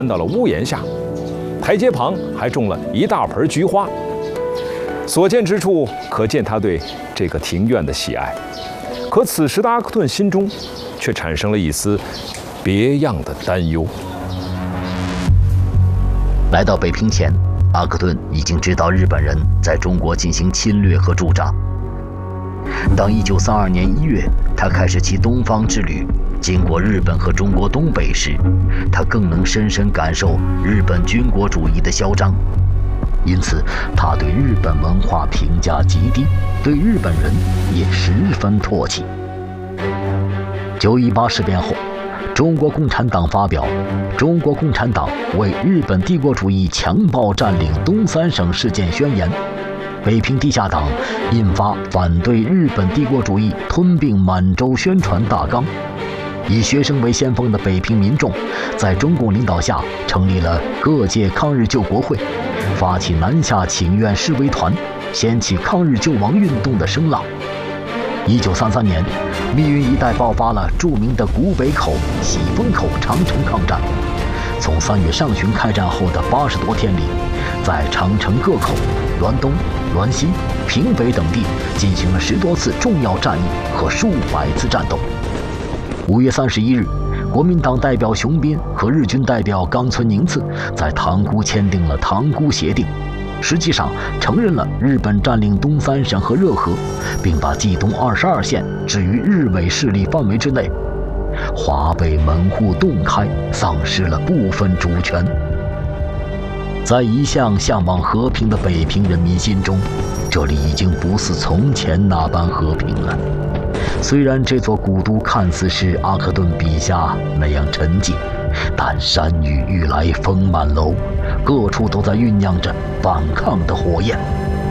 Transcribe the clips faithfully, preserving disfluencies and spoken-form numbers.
到了屋檐下，台阶旁还种了一大盆菊花。所见之处，可见他对这个庭院的喜爱。可此时的阿克顿心中，却产生了一丝别样的担忧。 来到北平前，阿克顿已经知道日本人在中国进行侵略和驻扎。当一九三二年一月，他开始其东方之旅，经过日本和中国东北时，他更能深深感受日本军国主义的嚣张。因此，他对日本文化评价极低，对日本人也十分唾弃。九一八事变后，中国共产党发表《中国共产党为日本帝国主义强暴占领东三省事件宣言》，北平地下党印发反对日本帝国主义吞并满洲宣传大纲。以学生为先锋的北平民众，在中共领导下成立了各界抗日救国会，发起南下请愿示威团，掀起抗日救亡运动的声浪。一九三三年，密云一带爆发了著名的古北口、喜峰口长城抗战。从三月上旬开战后的八十多天里，在长城各口、滦东、滦西、平北等地进行了十多次重要战役和数百次战斗。五月三十一日，国民党代表熊斌和日军代表冈村宁次在塘沽签订了塘沽协定，实际上承认了日本占领东三省和热河，并把冀东二十二县置于日伪势力范围之内。华北门户洞开，丧失了部分主权。在一向向往和平的北平人民心中，这里已经不似从前那般和平了。虽然这座古都看似是阿克顿笔下那样沉静，但山雨欲来风满楼，各处都在酝酿着反抗的火焰。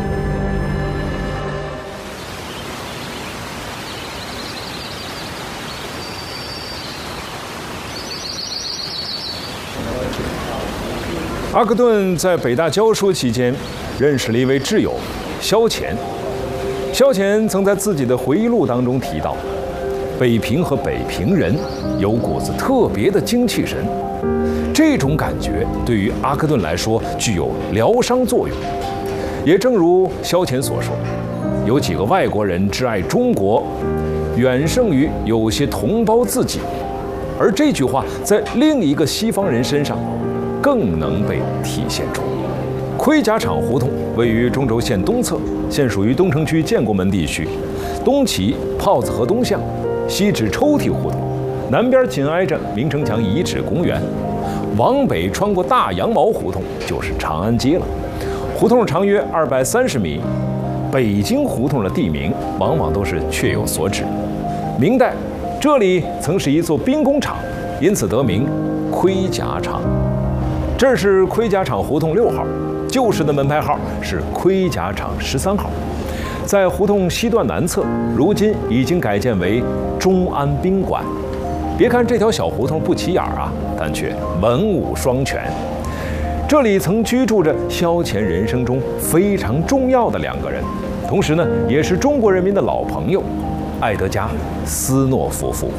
阿克顿在北大教书期间，认识了一位挚友萧乾。萧乾曾在自己的回忆录当中提到，北平和北平人有股子特别的精气神，这种感觉对于阿克顿来说具有疗伤作用。也正如萧乾所说，有几个外国人挚爱中国，远胜于有些同胞自己。而这句话在另一个西方人身上更能被体现出。盔甲厂胡同位于中轴线东侧，现属于东城区建国门地区，东起炮子河东巷，西至抽屉胡同，南边紧挨着明城墙遗址公园，往北穿过大羊毛胡同就是长安街了。胡同长约二百三十米。北京胡同的地名往往都是确有所指。明代这里曾是一座兵工厂，因此得名盔甲厂。这是盔甲厂胡同六号，旧时的门牌号是盔甲厂十三号，在胡同西段南侧，如今已经改建为中安宾馆。别看这条小胡同不起眼啊，但却文武双全。这里曾居住着萧乾人生中非常重要的两个人，同时呢，也是中国人民的老朋友，艾德加·斯诺夫妇。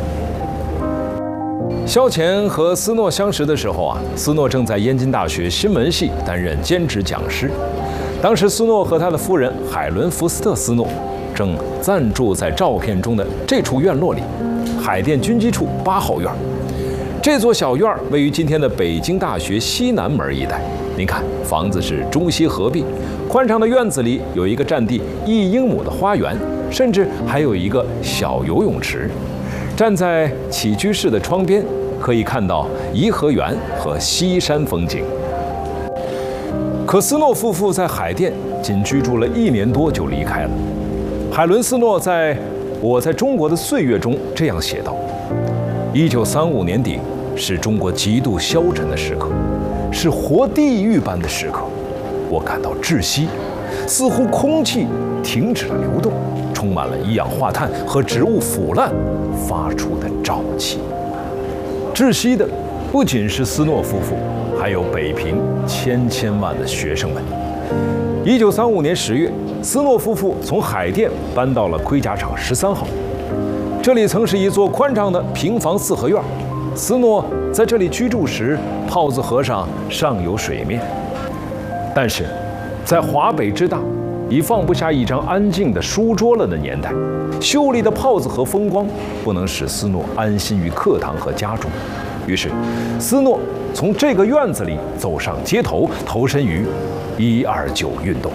萧乾和斯诺相识的时候啊，斯诺正在燕京大学新闻系担任兼职讲师。当时斯诺和他的夫人海伦·福斯特·斯诺正暂住在照片中的这处院落里，海淀军机处八号院。这座小院位于今天的北京大学西南门一带。您看，房子是中西合璧，宽敞的院子里有一个占地一英亩的花园，甚至还有一个小游泳池。站在起居室的窗边，可以看到颐和园和西山风景。可斯诺夫妇在海淀仅居住了一年多就离开了。海伦·斯诺在《我在中国的岁月》中这样写道：一九三五年底是中国极度消沉的时刻，是活地狱般的时刻。我感到窒息，似乎空气停止了流动，充满了一氧化碳和植物腐烂发出的沼气。窒息的不仅是斯诺夫妇，还有北平千千万的学生们。一九三五年十月，斯诺夫妇从海淀搬到了盔甲厂十三号，这里曾是一座宽敞的平房四合院， 斯诺在这里居住时，炮子河上尚有水面。但是，在华北之大，已放不下一张安静的书桌了的年代，秀丽的炮子河风光不能使斯诺安心于课堂和家中。于是，斯诺从这个院子里走上街头，投身于一二九运动。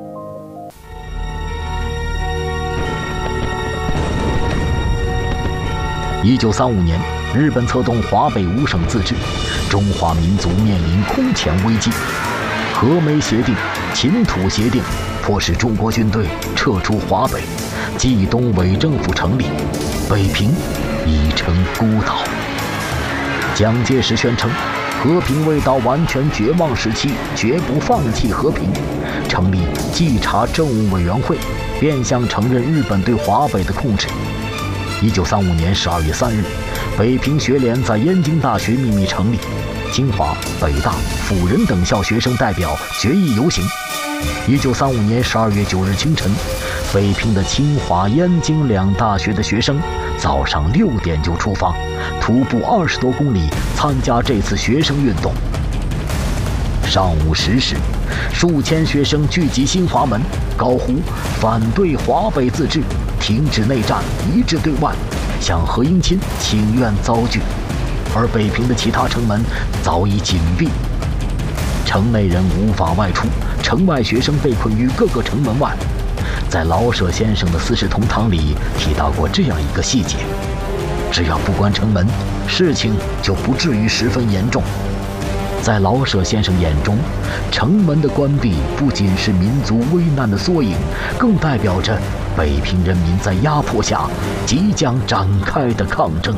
一九三五年，日本策动华北五省自治，中华民族面临空前危机。和美协定、秦土协定迫使中国军队撤出华北，冀东伪政府成立，北平已成孤岛。蒋介石宣称，和平未到完全绝望时期，绝不放弃和平，成立稽查政务委员会，变相承认日本对华北的控制。一九三五年十二月三日，北平学联在燕京大学秘密成立，清华、北大、辅仁等校学生代表决议游行。一九三五年十二月九日清晨，北平的清华、燕京两大学的学生早上六点就出发，徒步二十多公里参加这次学生运动。上午十时，数千学生聚集新华门，高呼反对华北自治，停止内战，一致对外，向何应钦请愿遭拒。而北平的其他城门早已紧闭，城内人无法外出，城外学生被困于各个城门外。在老舍先生的《四世同堂》里提到过这样一个细节：只要不关城门，事情就不至于十分严重。在老舍先生眼中，城门的关闭不仅是民族危难的缩影，更代表着北平人民在压迫下即将展开的抗争。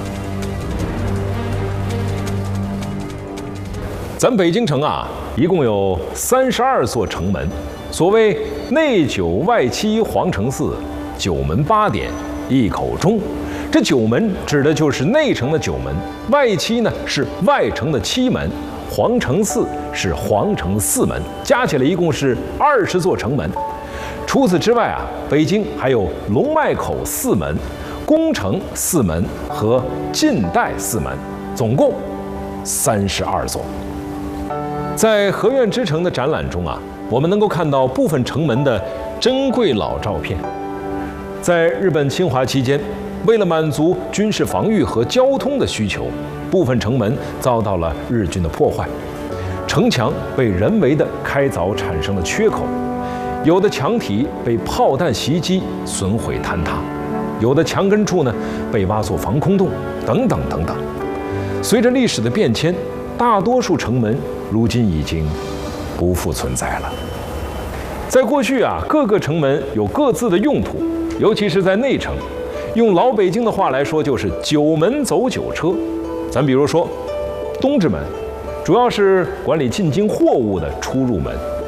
咱北京城啊，一共有三十二座城门。所谓内九外七皇城四，九门八点一口钟。这九门指的就是内城的九门，外七呢是外城的七门，皇城四是皇城的四门，加起来一共是二十座城门。除此之外啊，北京还有龙脉口四门、宫城四门和晋代四门，总共三十二座。在和苑之城的展览中啊，我们能够看到部分城门的珍贵老照片。在日本侵华期间，为了满足军事防御和交通的需求，部分城门遭到了日军的破坏，城墙被人为的开凿产生了缺口，有的墙体被炮弹袭击损毁坍塌，有的墙根处呢被挖作防空洞，等等等等。随着历史的变迁，大多数城门如今已经不复存在了。在过去啊，各个城门有各自的用途，尤其是在内城，用老北京的话来说，就是九门走九车。咱比如说，东直门主要是管理进京货物的出入门，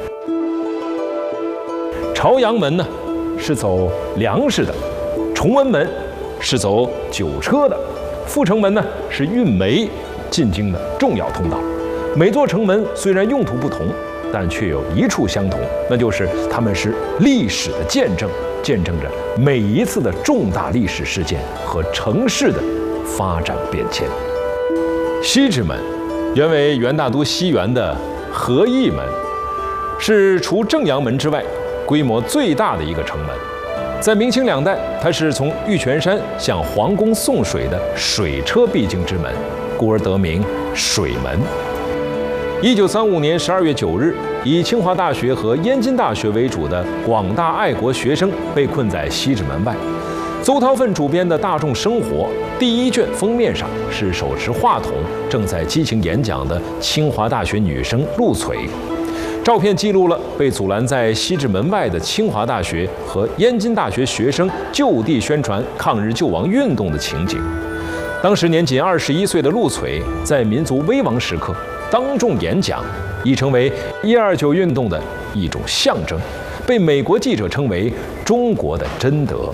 朝阳门呢是走粮食的，崇文门是走酒车的，阜成门呢是运煤进京的重要通道。每座城门虽然用途不同，但却有一处相同，那就是它们是历史的见证，见证着每一次的重大历史事件和城市的发展变迁。西直门原为元大都西园的和义门，是除正阳门之外规模最大的一个城门。在明清两代，它是从玉泉山向皇宫送水的水车必经之门，故而得名水门。一九三五年十二月九日，以清华大学和燕京大学为主的广大爱国学生被困在西直门外。邹韬奋主编的《大众生活》第一卷封面上是手持话筒正在激情演讲的清华大学女生陆璀。照片记录了被阻拦在西直门外的清华大学和燕京大学学生就地宣传抗日救亡运动的情景。当时年仅二十一岁的陆璀，在民族危亡时刻当众演讲，已成为一二九运动的一种象征，被美国记者称为中国的贞德。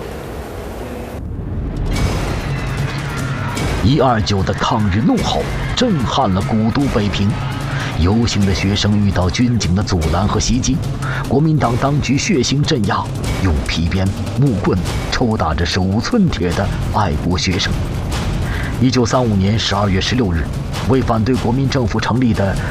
一二九的抗日怒吼震撼了古都北平，游行的学生遇到军警的阻拦和袭击，国民党当局血腥镇压，用皮鞭、木棍抽打着手无寸铁的爱国学生。 一九三五年十二月十六日，为反对国民政府成立的